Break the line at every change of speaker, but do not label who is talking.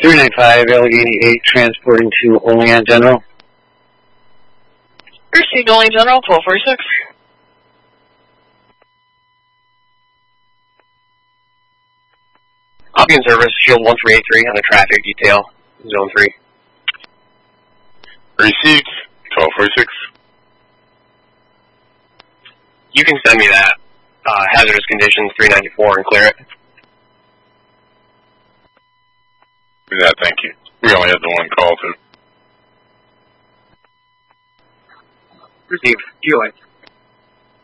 395 Allegheny 8, transporting to Olean General.
Received Olean General, 1246.
I'll be in service, Shield 1383 on the traffic detail, Zone 3.
Received, 1246.
You can send me that hazardous conditions 394 and clear it.
Do that, thank you. We only had the one call, too.
Received. QA.